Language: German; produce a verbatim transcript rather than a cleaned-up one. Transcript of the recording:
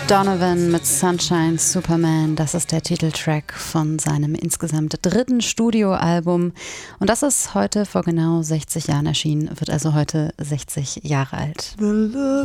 Donovan mit Sunshine Superman, das ist der Titeltrack von seinem insgesamt dritten Studioalbum und das ist heute vor genau sechzig Jahren erschienen, wird also heute sechzig Jahre alt.